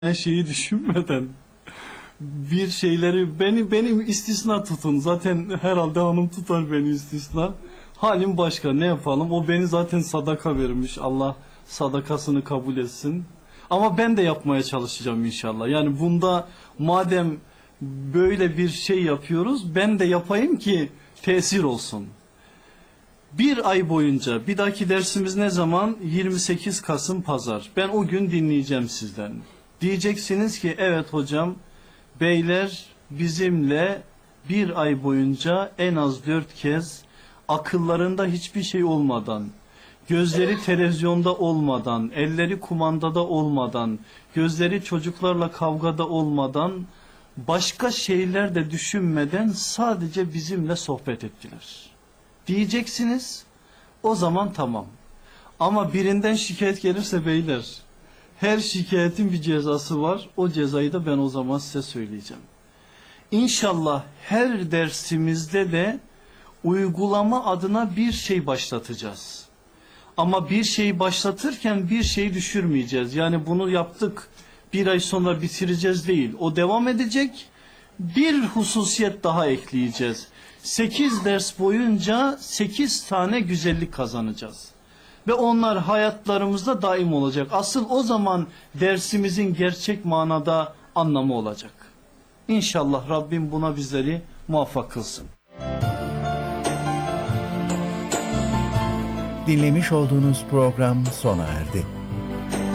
şeyi düşünmeden bir şeyleri benim istisna tutun. Zaten herhalde hanım tutar beni istisna. Halim başka, ne yapalım? O beni zaten sadaka vermiş. Allah sadakasını kabul etsin. Ama ben de yapmaya çalışacağım inşallah. Yani bunda madem böyle bir şey yapıyoruz, ben de yapayım ki tesir olsun. Bir ay boyunca, bir dahaki dersimiz ne zaman? 28 Kasım Pazar. Ben o gün dinleyeceğim sizden. Diyeceksiniz ki evet hocam, beyler bizimle bir ay boyunca en az 4 kez akıllarında hiçbir şey olmadan, gözleri televizyonda olmadan, elleri kumandada olmadan, gözleri çocuklarla kavgada olmadan, başka şeyler de düşünmeden sadece bizimle sohbet ettiler. Diyeceksiniz, o zaman tamam. Ama birinden şikayet gelirse beyler, her şikayetin bir cezası var. O cezayı da ben o zaman size söyleyeceğim. İnşallah her dersimizde de uygulama adına bir şey başlatacağız. Ama bir şeyi başlatırken bir şey düşürmeyeceğiz. Yani bunu yaptık, bir ay sonra bitireceğiz değil. O devam edecek. Bir hususiyet daha ekleyeceğiz. 8 ders boyunca 8 tane güzellik kazanacağız. Ve onlar hayatlarımızda daim olacak. Asıl o zaman dersimizin gerçek manada anlamı olacak. İnşallah Rabbim buna bizleri muvaffak kılsın. Dinlemiş olduğunuz program sona erdi.